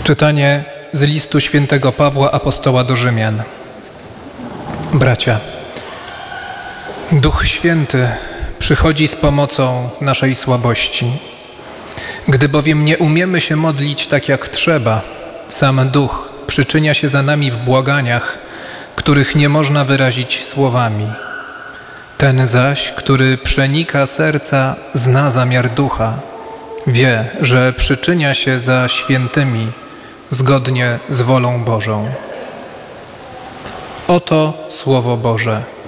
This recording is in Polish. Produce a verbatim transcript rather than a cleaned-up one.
Czytanie z listu świętego Pawła Apostoła do Rzymian. Bracia, Duch Święty przychodzi z pomocą naszej słabości. Gdy bowiem nie umiemy się modlić tak jak trzeba, sam Duch przyczynia się za nami w błaganiach, których nie można wyrazić słowami. Ten zaś, który przenika serca, zna zamiar Ducha. Wie, że przyczynia się za świętymi zgodnie z wolą Bożą. Oto Słowo Boże.